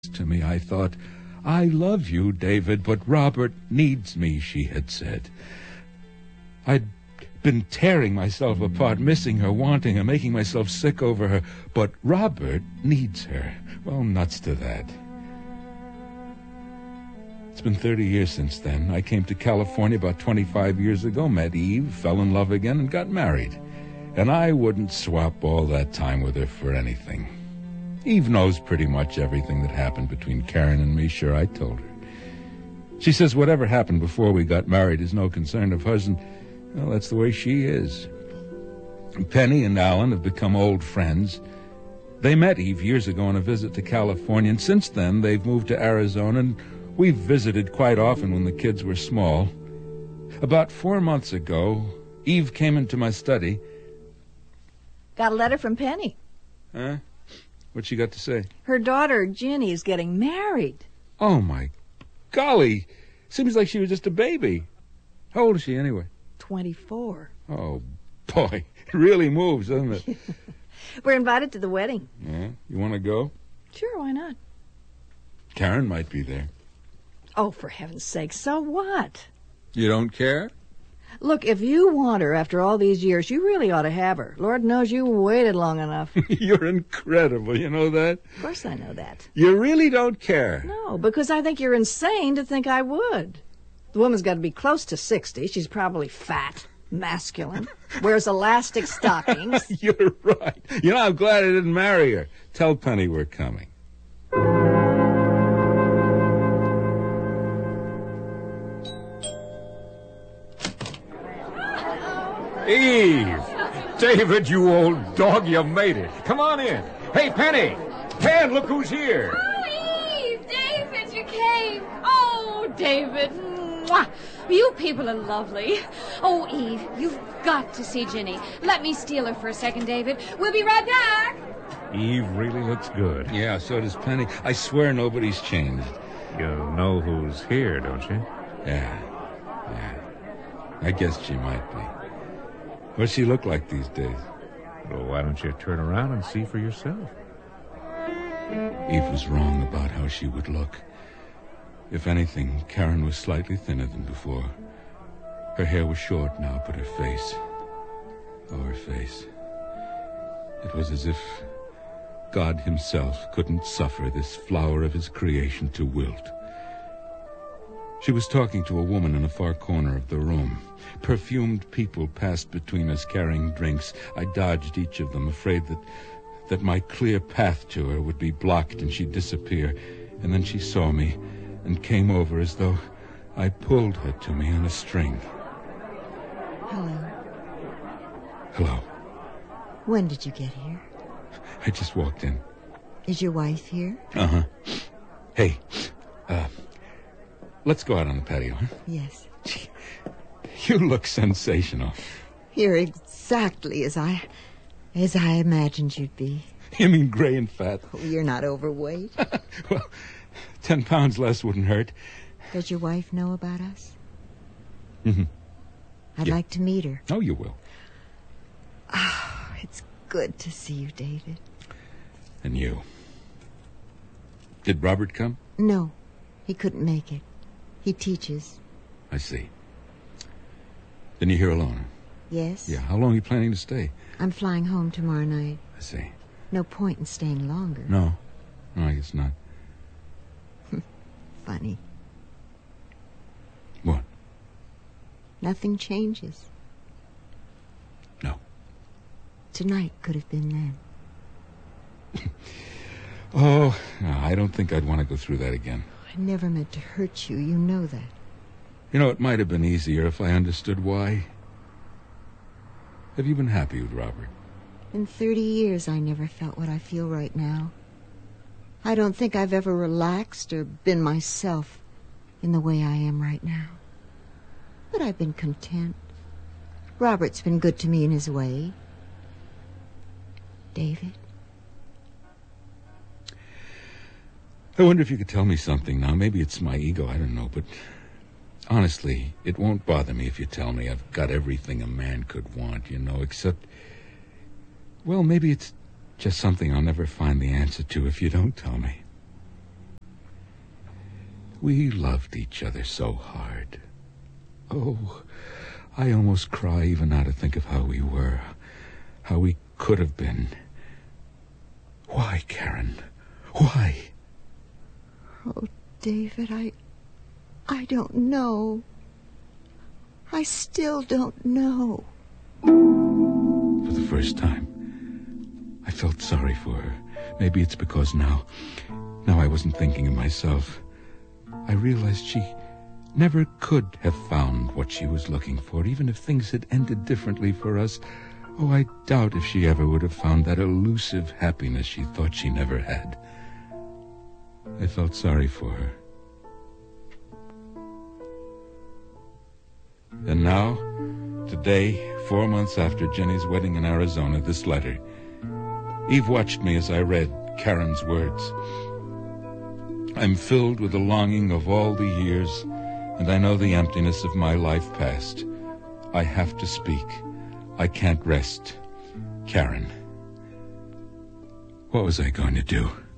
to me, I thought, "I love you, David, but Robert needs me," she had said. I'd been tearing myself apart, missing her, wanting her, making myself sick over her, but Robert needs her. Well, nuts to that. It's been 30 years since then. I came to California about 25 years ago, met Eve, fell in love again, and got married. And I wouldn't swap all that time with her for anything. Eve knows pretty much everything that happened between Karen and me. Sure, I told her. She says whatever happened before we got married is no concern of hers, and, well, that's the way she is. Penny and Alan have become old friends. They met Eve years ago on a visit to California, and since then they've moved to Arizona, and we've visited quite often when the kids were small. About 4 months ago, Eve came into my study. Got a letter from Penny. Huh? What's she got to say? Her daughter, Ginny, is getting married. Oh, my golly. Seems like she was just a baby. How old is she, anyway? 24. Oh, boy. It really moves, doesn't it? We're invited to the wedding. Yeah? You want to go? Sure, why not? Karen might be there. Oh, for heaven's sake, so what? You don't care? Look, if you want her after all these years, you really ought to have her. Lord knows you waited long enough. You're incredible, you know that? Of course I know that. You really don't care? No, because I think you're insane to think I would. The woman's got to be close to 60. She's probably fat, masculine, wears elastic stockings. You're right. You know, I'm glad I didn't marry her. Tell Penny we're coming. Eve! David, you old dog, you made it. Come on in. Hey, Penny! Pen, look who's here. Oh, Eve! David, you came. Oh, David. Mwah. You people are lovely. Oh, Eve, you've got to see Ginny. Let me steal her for a second, David. We'll be right back. Eve really looks good. Yeah, so does Penny. I swear nobody's changed. You know who's here, don't you? Yeah. I guess she might be. What's she look like these days? Well, why don't you turn around and see for yourself? Eve was wrong about how she would look. If anything, Karen was slightly thinner than before. Her hair was short now, but her face... Oh, her face. It was as if God himself couldn't suffer this flower of his creation to wilt. She was talking to a woman in a far corner of the room. Perfumed people passed between us carrying drinks. I dodged each of them, afraid that my clear path to her would be blocked and she'd disappear. And then she saw me and came over as though I pulled her to me on a string. Hello. Hello. When did you get here? I just walked in. Is your wife here? Uh-huh. Hey, let's go out on the patio, huh? Yes. You look sensational. You're exactly as I imagined you'd be. You mean gray and fat? Oh, you're not overweight. Well, 10 pounds less wouldn't hurt. Does your wife know about us? Mm-hmm. I'd Yeah. like to meet her. Oh, you will. Oh, it's good to see you, David. And you. Did Robert come? No, he couldn't make it. He teaches. I see. Then you're here alone? Yes? Yeah. How long are you planning to stay? I'm flying home tomorrow night. I see. No point in staying longer. No, I guess not. Funny. What? Nothing changes. No. Tonight could have been then. Oh, no, I don't think I'd want to go through that again. I never meant to hurt you. You know that. You know, it might have been easier if I understood why. Have you been happy with Robert? In 30 years, I never felt what I feel right now. I don't think I've ever relaxed or been myself in the way I am right now. But I've been content. Robert's been good to me in his way. David? I wonder if you could tell me something now. Maybe it's my ego, I don't know, but honestly, it won't bother me if you tell me I've got everything a man could want, you know, except... Well, maybe it's just something I'll never find the answer to if you don't tell me. We loved each other so hard. Oh, I almost cry even now to think of how we were, how we could have been. Why, Karen? Why? Oh, David, I don't know. I still don't know. For the first time, I felt sorry for her. Maybe it's because now I wasn't thinking of myself. I realized she never could have found what she was looking for, even if things had ended differently for us. Oh, I doubt if she ever would have found that elusive happiness she thought she never had. I felt sorry for her. And now, today, 4 months after Jenny's wedding in Arizona, this letter. Eve watched me as I read Karen's words. I'm filled with the longing of all the years, and I know the emptiness of my life past. I have to speak. I can't rest. Karen. What was I going to do?